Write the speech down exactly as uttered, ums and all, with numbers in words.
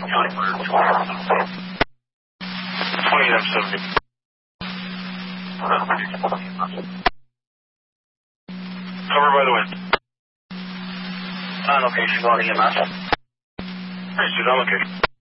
twenty-nine seventy. Cover by the wind. On location, going to E M S. Hey, dude, I'm okay.